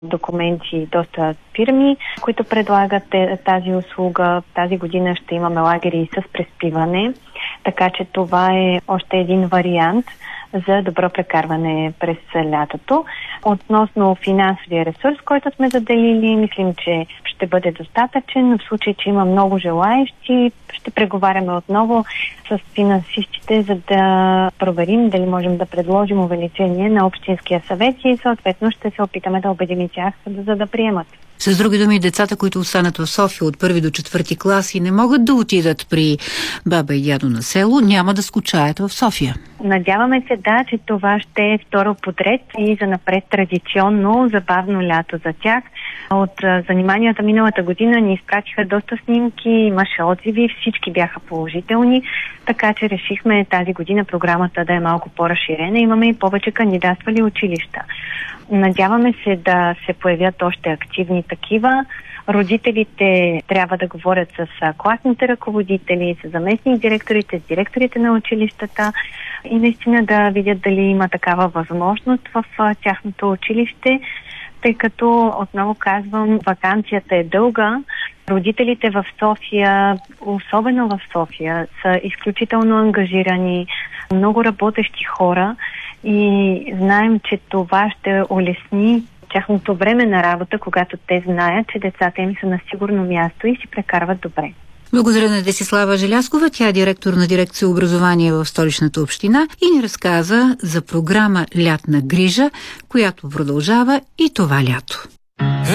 документи доста фирми, които предлагат тази услуга. Тази година ще имаме лагери с преспиване, така че това е още един вариант за добро прекарване през лятото. Относно финансовия ресурс, който сме заделили, мислим, че ще бъде достатъчен. В случай, че има много желаещи, ще преговаряме отново с финансистите, за да проверим дали можем да предложим увеличение на Общинския съвет и съответно ще се опитаме да убедим и тях, за да приемат. С други думи, децата, които останат в София от 1 до 4 клас и не могат да отидат при баба и дядо на село, няма да скучаят в София. Надяваме се, да, че това ще е второ подред и занапред традиционно забавно лято за тях. От заниманията миналата година ни изпратиха доста снимки, имаше отзиви, всички бяха положителни, така че решихме тази година програмата да е малко по-разширена. Имаме и повече кандидатствали училища. Надяваме се да се появят още активни такива. Родителите трябва да говорят с класните ръководители, с заместник директорите, с директорите на училищата и наистина да видят дали има такава възможност в тяхното училище, тъй като, отново казвам, ваканцията е дълга. Родителите в София, особено в София, са изключително ангажирани, много работещи хора и знаем, че това ще улесни тяхното време на работа, когато те знаят, че децата им са на сигурно място и си прекарват добре. Благодаря на Десислава Желязкова. Тя е директор на дирекция образование в Столичната община и ни разказа за програма Лятна грижа, която продължава и това лято.